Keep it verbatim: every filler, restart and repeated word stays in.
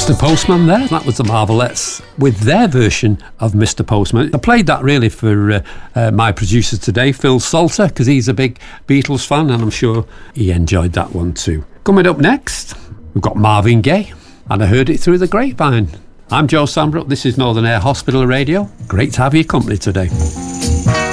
Mister Postman there. That was the Marvelettes with their version of Mister Postman. I played that really for uh, uh, my producer today, Phil Salter, because he's a big Beatles fan and I'm sure he enjoyed that one too. Coming up next, we've got Marvin Gaye and I Heard It Through the Grapevine. I'm Joe Sambrook, this is Northern Air Hospital Radio. Great to have your company today.